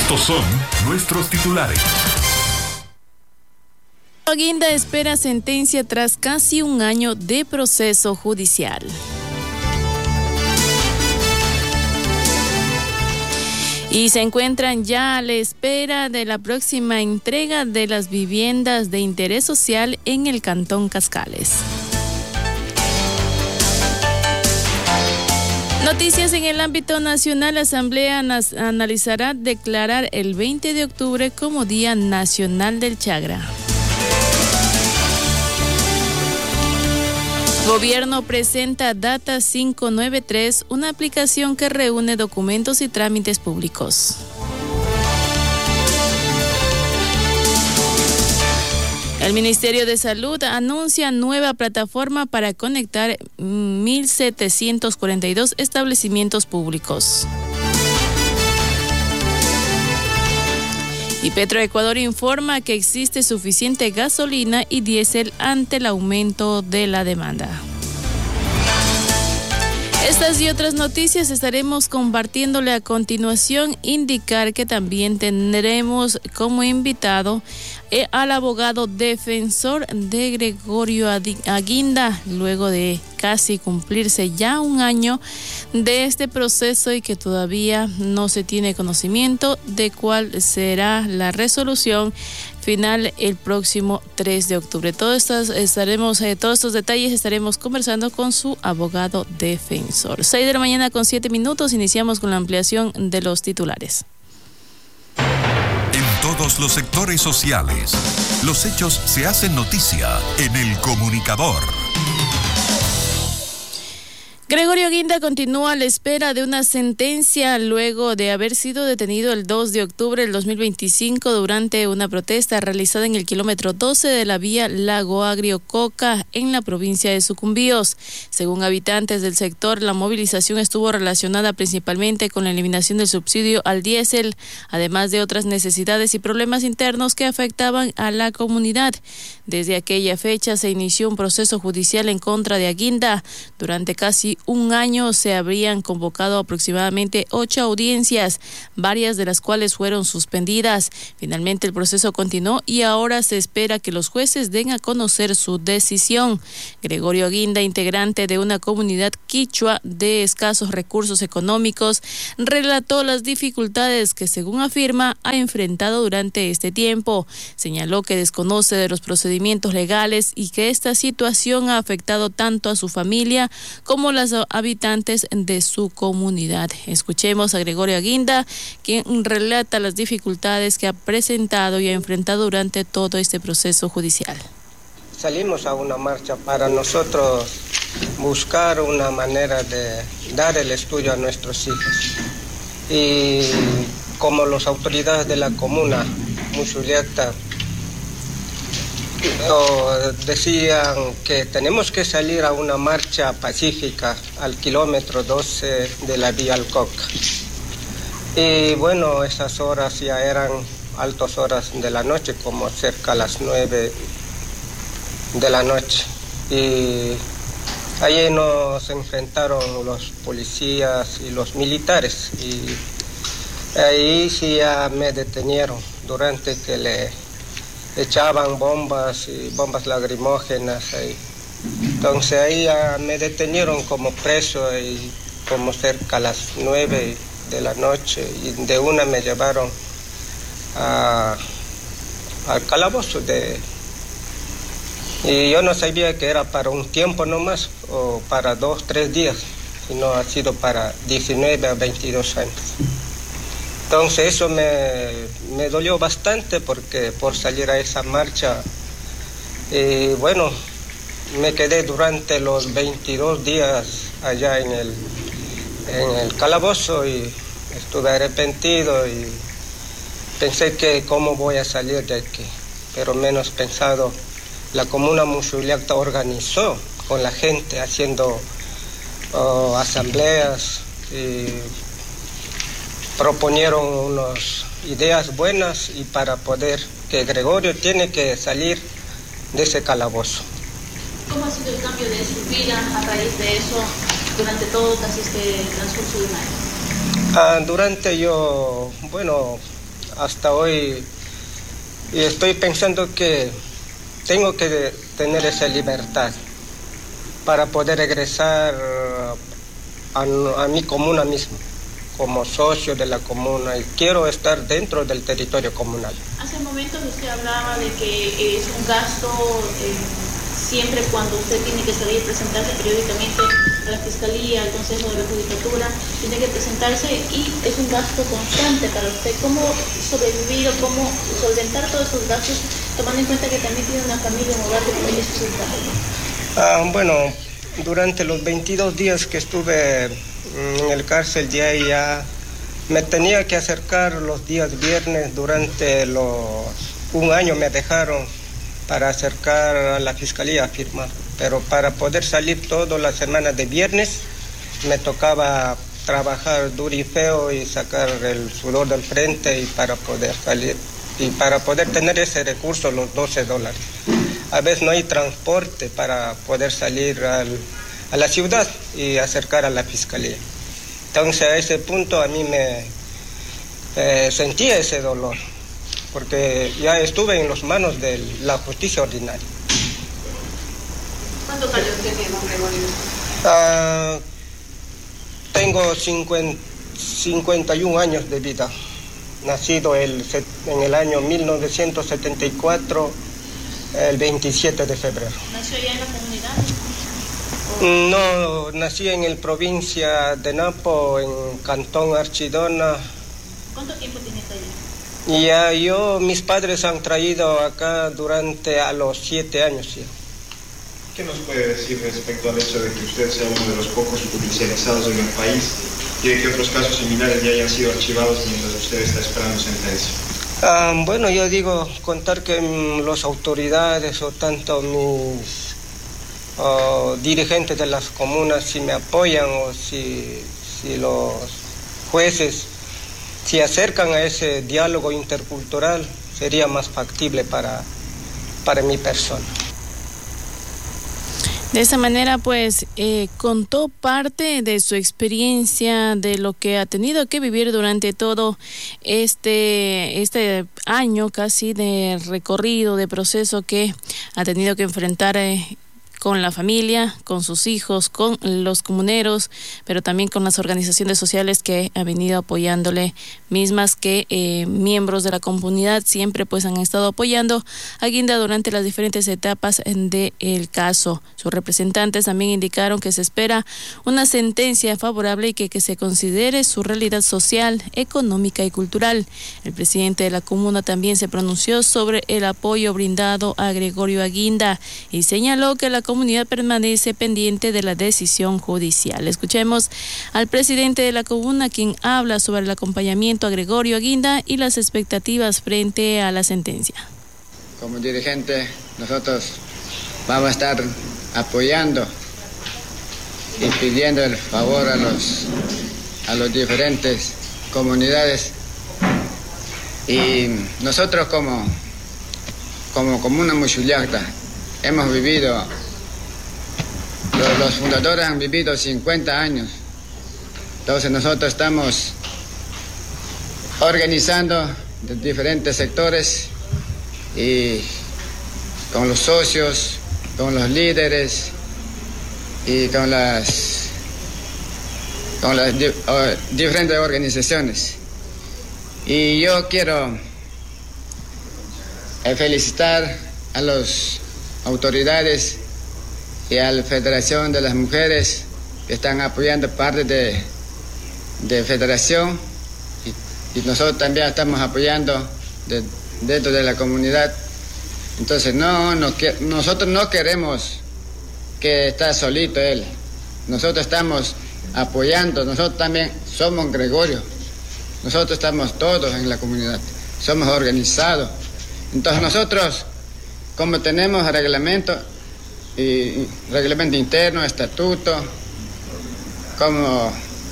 Estos son nuestros titulares. Aguinda espera sentencia tras casi un año de proceso judicial. Y se encuentran ya a la espera de la próxima entrega de las viviendas de interés social en el Cantón Cascales. Noticias en el ámbito nacional. La Asamblea analizará declarar el 20 de octubre como Día Nacional del Chagra. Gobierno presenta Data 593, una aplicación que reúne documentos y trámites públicos. El Ministerio de Salud anuncia nueva plataforma para conectar 1.742 establecimientos públicos. Y Petroecuador informa que existe suficiente gasolina y diésel ante el aumento de la demanda. Estas y otras noticias estaremos compartiéndole a continuación. Indicar que también tendremos como invitado al abogado defensor de Gregorio Aguinda, luego de casi cumplirse ya un año de este proceso y que todavía no se tiene conocimiento de cuál será la resolución final el próximo 3 de octubre. Todos estos detalles estaremos conversando con su abogado defensor. 6 de la mañana con 7 minutos, iniciamos con la ampliación de los titulares. En todos los sectores sociales, los hechos se hacen noticia en El Comunicador. Gregorio Aguinda continúa a la espera de una sentencia luego de haber sido detenido el 2 de octubre del 2025 durante una protesta realizada en el kilómetro 12 de la vía Lago Agrio-Coca en la provincia de Sucumbíos. Según habitantes del sector, la movilización estuvo relacionada principalmente con la eliminación del subsidio al diésel, además de otras necesidades y problemas internos que afectaban a la comunidad. Desde aquella fecha se inició un proceso judicial en contra de Aguinda. Durante casi un año se habrían convocado aproximadamente 8 audiencias, varias de las cuales fueron suspendidas. Finalmente el proceso continuó y ahora se espera que los jueces den a conocer su decisión. Gregorio Aguinda, integrante de una comunidad quichua de escasos recursos económicos, relató las dificultades que, según afirma, ha enfrentado durante este tiempo. Señaló que desconoce de los procedimientos legales y que esta situación ha afectado tanto a su familia como las habitantes de su comunidad. Escuchemos a Gregorio Aguinda, quien relata las dificultades que ha presentado y ha enfrentado durante todo este proceso judicial. Salimos a una marcha para nosotros buscar una manera de dar el estudio a nuestros hijos. Y como las autoridades de la comuna Musuliacta decían que tenemos que salir a una marcha pacífica al kilómetro 12 de la vía Alcoca. Y bueno, esas horas ya eran altas horas de la noche, como cerca a las 9 de la noche. Y allí nos enfrentaron los policías y los militares. Y ahí sí ya me detenieron durante que le echaban bombas y bombas lacrimógenas ahí. Entonces ahí ya me detenieron como preso y como cerca a las 9 de la noche y de una me llevaron al calabozo y yo no sabía que era para un tiempo nomás o para 2, 3 días, sino ha sido para 19 a 22 años. Entonces eso me dolió bastante porque por salir a esa marcha, bueno, me quedé durante los 22 días allá en el calabozo y estuve arrepentido y pensé que cómo voy a salir de aquí, pero menos pensado, la comuna Musuliacta organizó con la gente haciendo asambleas y proponieron unas ideas buenas y para poder que Gregorio tiene que salir de ese calabozo. ¿Cómo ha sido el cambio de su vida a raíz de eso durante todo casi este transcurso de un año? Durante yo, bueno, hasta hoy y estoy pensando que tengo que tener esa libertad para poder regresar a mi comuna misma, como socio de la comuna, y quiero estar dentro del territorio comunal. Hace momentos usted hablaba de que es un gasto siempre cuando usted tiene que salir y presentarse periódicamente a la Fiscalía, al Consejo de la Judicatura, tiene que presentarse y es un gasto constante para usted. ¿Cómo sobrevivir o cómo solventar todos esos gastos, tomando en cuenta que también tiene una familia, un hogar que puede sustentar? Bueno, durante los 22 días que estuve en el cárcel ya me tenía que acercar los días viernes. Durante un año me dejaron para acercar a la Fiscalía a firmar, pero para poder salir todas las semanas de viernes me tocaba trabajar duro y feo y sacar el sudor del frente y para poder salir y para poder tener ese recurso, los $12. A veces no hay transporte para poder salir a la ciudad y acercar a la Fiscalía. Entonces a ese punto a mí me sentía ese dolor, porque ya estuve en las manos de la justicia ordinaria. ¿Cuántos años tiene, don Gregorio? Tengo 51 años de vida, nacido en el año 1974, el 27 de febrero. ¿Nació allá en la comunidad? No, nací en la provincia de Napo, en Cantón Archidona. ¿Cuánto tiempo tienes allá? Mis padres han traído acá durante a los 7 años ya. ¿Qué nos puede decir respecto al hecho de que usted sea uno de los pocos judicializados en el país y de que otros casos similares ya hayan sido archivados mientras usted está esperando sentencia? Bueno, yo digo, contar que las autoridades o tanto mis dirigentes de las comunas, si me apoyan o si los jueces se acercan a ese diálogo intercultural, sería más factible para mi persona. De esa manera, pues, contó parte de su experiencia, de lo que ha tenido que vivir durante todo este año casi de recorrido, de proceso que ha tenido que enfrentar con la familia, con sus hijos, con los comuneros, pero también con las organizaciones sociales que han venido apoyándole, mismas que miembros de la comunidad siempre pues han estado apoyando a Guinda durante las diferentes etapas del caso. Sus representantes también indicaron que se espera una sentencia favorable y que se considere su realidad social, económica y cultural. El presidente de la comuna también se pronunció sobre el apoyo brindado a Gregorio Aguinda y señaló que la comunidad permanece pendiente de la decisión judicial. Escuchemos al presidente de la comuna, quien habla sobre el acompañamiento a Gregorio Aguinda y las expectativas frente a la sentencia. Como dirigente, nosotros vamos a estar apoyando y pidiendo el favor a los diferentes comunidades, y nosotros como comuna Muxullacta hemos vivido, los fundadores han vivido 50 años, entonces nosotros estamos organizando de diferentes sectores y con los socios, con los líderes y con las diferentes organizaciones. Y yo quiero felicitar a las autoridades y a la Federación de las Mujeres que están apoyando parte de Federación, y nosotros también estamos apoyando dentro de la comunidad. Entonces nosotros no queremos que esté solito él, nosotros estamos apoyando, nosotros también somos Gregorio, nosotros estamos todos en la comunidad, somos organizados. Entonces nosotros, como tenemos reglamento interno, estatuto, como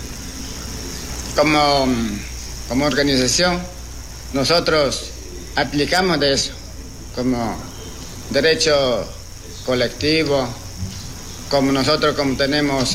organización, nosotros aplicamos de eso, como derecho colectivo, como nosotros como tenemos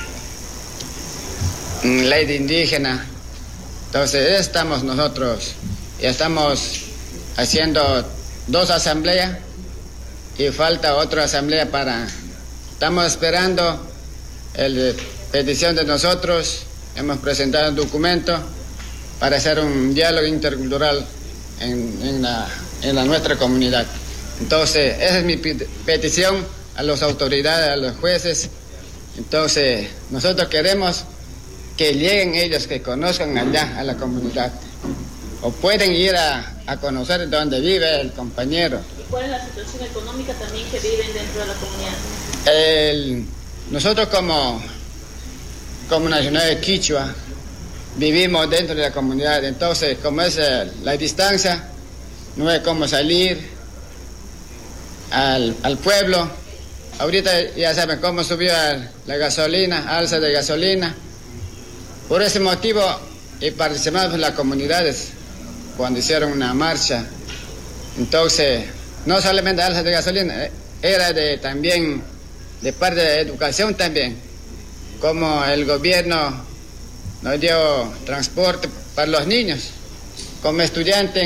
ley de indígena. Entonces estamos nosotros Ya estamos haciendo 2 asambleas y falta otra asamblea Estamos esperando la petición de nosotros. Hemos presentado un documento para hacer un diálogo intercultural en nuestra comunidad. Entonces, esa es mi petición a las autoridades, a los jueces. Entonces, nosotros queremos que lleguen ellos, que conozcan allá a la comunidad. O pueden ir a conocer dónde vive el compañero. ¿Y cuál es la situación económica también que viven dentro de la comunidad? Nosotros como nacionalidad quichua vivimos dentro de la comunidad, entonces como es la distancia, no hay cómo salir al pueblo. Ahorita ya saben cómo subió la gasolina, alza de gasolina. Por ese motivo participamos en las comunidades cuando hicieron una marcha. Entonces, no solamente alza de gasolina, era también de parte de educación también, como el gobierno nos dio transporte para los niños, como estudiantes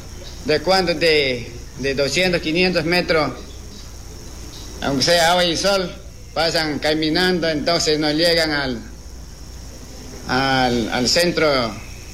de 200, 500 metros, aunque sea agua y sol, pasan caminando, entonces no llegan al centro,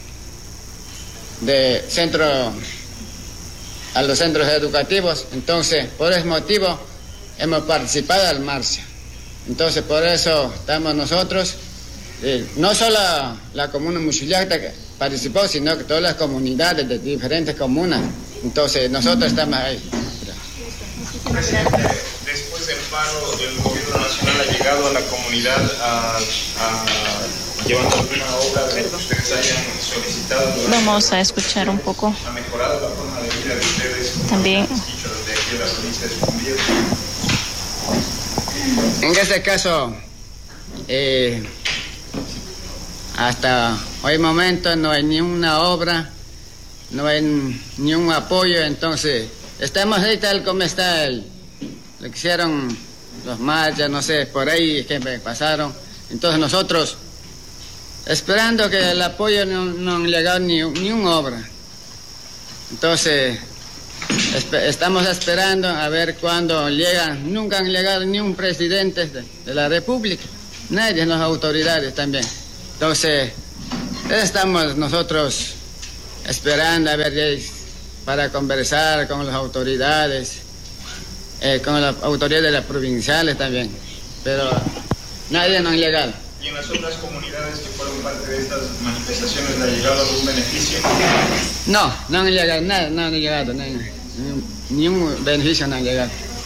a los centros educativos. Entonces, por ese motivo hemos participado en la marcha. Entonces, por eso estamos nosotros, no solo la comuna Mushillacta que participó, sino que todas las comunidades de diferentes comunas. Entonces, nosotros estamos ahí. Presidente, después del paro, el gobierno nacional ha llegado a la comunidad llevando alguna obra de lo que ustedes hayan solicitado. Vamos a escuchar un poco. ¿Ha mejorado la forma de vida de ustedes? También. De aquí de la provincia de Sucumbíos. En este caso, hasta hoy momento no hay ni una obra, no hay ni un apoyo, entonces estamos ahí tal como está lo que hicieron los marchas, no sé, por ahí que me pasaron. Entonces nosotros esperando que el apoyo no han llegado ni una obra. Entonces estamos esperando a ver cuándo llegan. Nunca han llegado ni un presidente de la República, nadie, las autoridades también. Entonces estamos nosotros esperando a ver para conversar con las autoridades, con las autoridades de las provinciales también, pero nadie nos ha llegado. ¿Y en las otras comunidades que fueron parte de estas manifestaciones le ha llegado algún beneficio? No han llegado nada, no han llegado nada, ni un beneficio no ha llegado.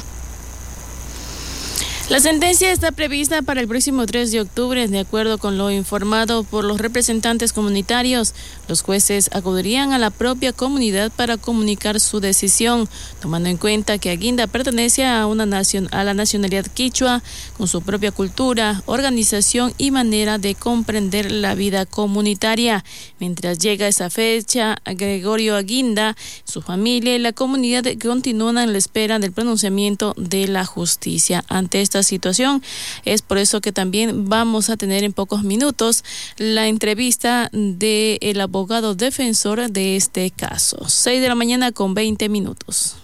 La sentencia está prevista para el próximo 3 de octubre, de acuerdo con lo informado por los representantes comunitarios. Los jueces acudirían a la propia comunidad para comunicar su decisión, tomando en cuenta que Aguinda pertenece a la nacionalidad quichua, con su propia cultura, organización y manera de comprender la vida comunitaria. Mientras llega esa fecha, Gregorio Aguinda, su familia y la comunidad continúan en la espera del pronunciamiento de la justicia ante esta situación. Es por eso que también vamos a tener en pocos minutos la entrevista del abogado defensor de este caso. 6 de la mañana con 20 minutos.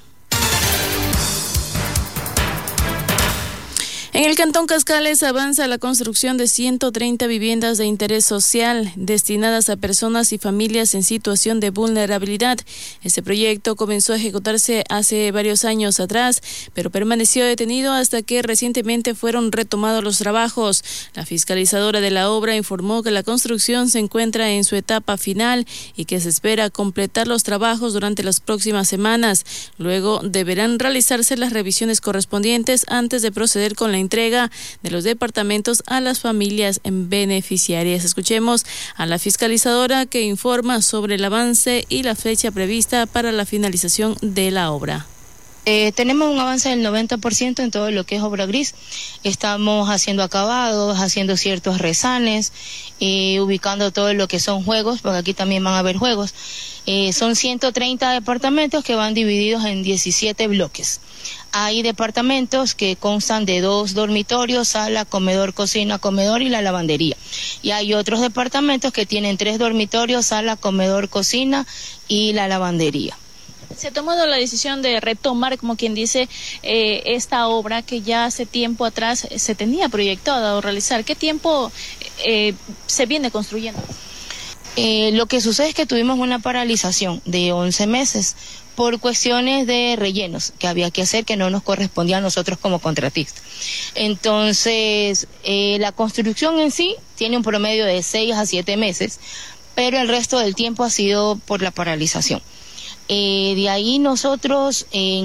En el Cantón Cascales avanza la construcción de 130 viviendas de interés social destinadas a personas y familias en situación de vulnerabilidad. Este proyecto comenzó a ejecutarse hace varios años atrás, pero permaneció detenido hasta que recientemente fueron retomados los trabajos. La fiscalizadora de la obra informó que la construcción se encuentra en su etapa final y que se espera completar los trabajos durante las próximas semanas. Luego deberán realizarse las revisiones correspondientes antes de proceder con la entrega de los departamentos a las familias beneficiarias. Escuchemos a la fiscalizadora que informa sobre el avance y la fecha prevista para la finalización de la obra. Tenemos un avance del 90% en todo lo que es obra gris. Estamos haciendo acabados, haciendo ciertos resanes, ubicando todo lo que son juegos, porque aquí también van a haber juegos. Son 130 departamentos que van divididos en 17 bloques. Hay departamentos que constan de 2 dormitorios, sala, comedor, cocina, comedor y la lavandería. Y hay otros departamentos que tienen 3 dormitorios, sala, comedor, cocina y la lavandería. Se ha tomado la decisión de retomar, como quien dice, esta obra que ya hace tiempo atrás se tenía proyectado realizar. ¿Qué tiempo se viene construyendo? Lo que sucede es que tuvimos una paralización de 11 meses por cuestiones de rellenos que había que hacer que no nos correspondía a nosotros como contratistas. Entonces, la construcción en sí tiene un promedio de 6 a 7 meses, pero el resto del tiempo ha sido por la paralización. De ahí nosotros en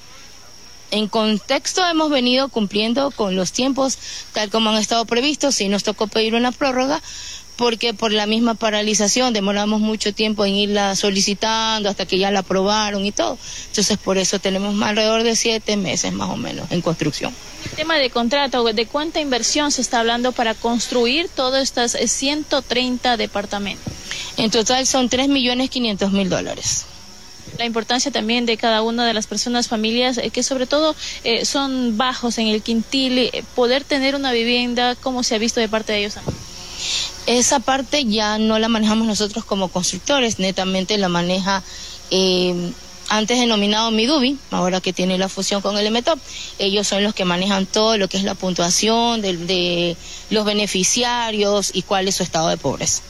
contexto hemos venido cumpliendo con los tiempos tal como han estado previstos. Sí nos tocó pedir una prórroga porque por la misma paralización demoramos mucho tiempo en irla solicitando hasta que ya la aprobaron y todo. Entonces por eso tenemos alrededor de 7 meses más o menos en construcción. El tema de contrato, ¿de cuánta inversión se está hablando para construir todos estos 130 departamentos? En total son $3.500.000. La importancia también de cada una de las personas, familias, que sobre todo son bajos en el quintil, poder tener una vivienda, ¿cómo se ha visto de parte de ellos? Esa parte ya no la manejamos nosotros como constructores, netamente la maneja antes denominado Midubi, ahora que tiene la fusión con el MTOP. Ellos son los que manejan todo lo que es la puntuación de los beneficiarios y cuál es su estado de pobreza.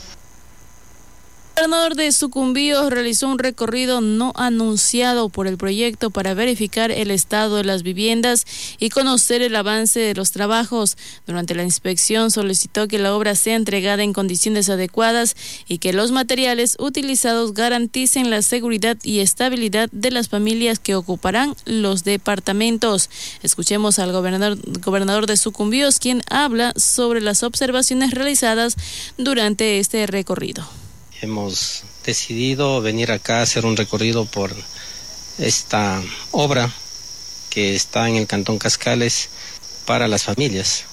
El gobernador de Sucumbíos realizó un recorrido no anunciado por el proyecto para verificar el estado de las viviendas y conocer el avance de los trabajos. Durante la inspección solicitó que la obra sea entregada en condiciones adecuadas y que los materiales utilizados garanticen la seguridad y estabilidad de las familias que ocuparán los departamentos. Escuchemos al gobernador de Sucumbíos, quien habla sobre las observaciones realizadas durante este recorrido. Hemos decidido venir acá a hacer un recorrido por esta obra que está en el Cantón Cascales para las familias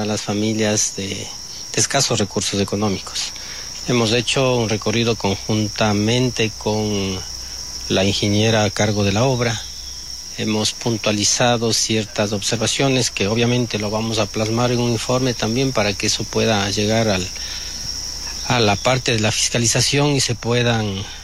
de escasos recursos económicos. Hemos hecho un recorrido conjuntamente con la ingeniera a cargo de la obra. Hemos puntualizado ciertas observaciones que obviamente lo vamos a plasmar en un informe también para que eso pueda llegar a la parte de la fiscalización y se puedan